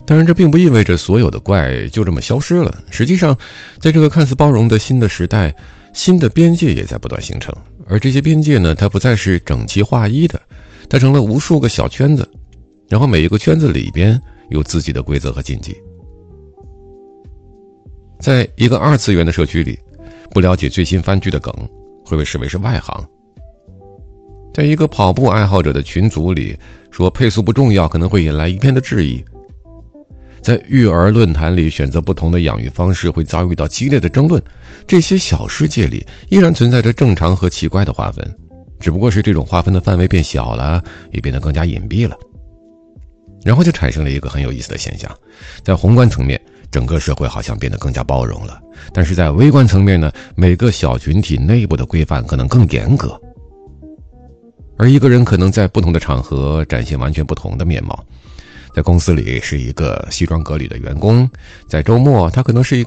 当然，这并不意味着所有的怪就这么消失了。实际上，在这个看似包容的新的时代，新的边界也在不断形成。而这些边界呢，它不再是整齐划一的，它成了无数个小圈子，然后每一个圈子里边有自己的规则和禁忌。在一个二次元的社区里，不了解最新番剧的梗会被视为是外行。在一个跑步爱好者的群组里，说配速不重要可能会引来一片的质疑。在育儿论坛里，选择不同的养育方式会遭遇到激烈的争论。这些小世界里依然存在着正常和奇怪的划分，只不过是这种划分的范围变小了，也变得更加隐蔽了。然后就产生了一个很有意思的现象，在宏观层面，整个社会好像变得更加包容了，但是在微观层面呢，每个小群体内部的规范可能更严格，而一个人可能在不同的场合展现完全不同的面貌。在公司里是一个西装革履的员工，在周末他可能是一个